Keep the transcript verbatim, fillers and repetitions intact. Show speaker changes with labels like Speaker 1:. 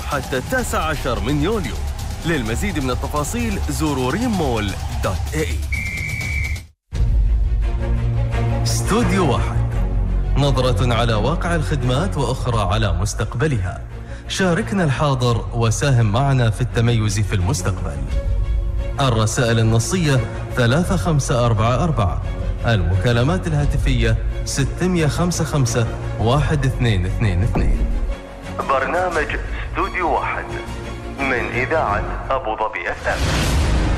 Speaker 1: حتى التاسع عشر من يوليو. للمزيد من التفاصيل زوروا ريم مول دوت اي. استوديو واحد، نظرة على واقع الخدمات وأخرى على مستقبلها. شاركنا الحاضر وساهم معنا في التميز في المستقبل. الرسائل النصية ثلاثة خمسة أربعة أربعة، المكالمات الهاتفية ستمية خمسة خمسة واحد اثنين اثنين اثنين. برنامج استوديو واحد من إذاعة أبو ظبي أف أم.